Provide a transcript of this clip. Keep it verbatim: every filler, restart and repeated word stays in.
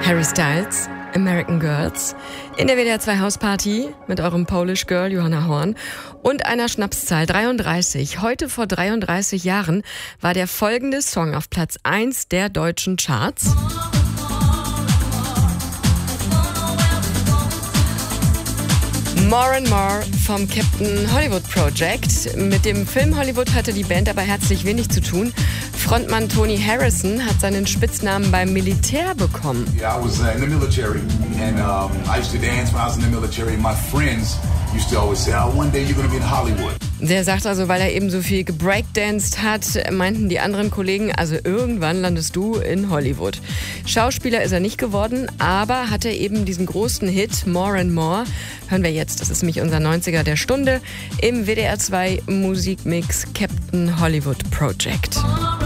Harry Styles, American Girls, in der W D R zwei Hausparty mit eurem Polish Girl Johanna Horn und einer Schnapszahl dreiunddreißig. Heute vor dreiunddreißig Jahren war der folgende Song auf Platz eins der deutschen Charts. More and More vom Captain Hollywood Project. Mit dem Film Hollywood hatte die Band aber herzlich wenig zu tun. Frontmann Tony Harrison hat seinen Spitznamen beim Militär bekommen. Yeah, I was uh, in the military and um, I used to dance when I was in the military. My friends used to always say, oh, one day you're going to be in Hollywood. Der sagt also, weil er eben so viel gebreakdanced hat, meinten die anderen Kollegen, also irgendwann landest du in Hollywood. Schauspieler ist er nicht geworden, aber hatte eben diesen großen Hit More and More. Hören wir jetzt, das ist nämlich unser neunziger der Stunde, im W D R zwei Musikmix Captain Hollywood Project.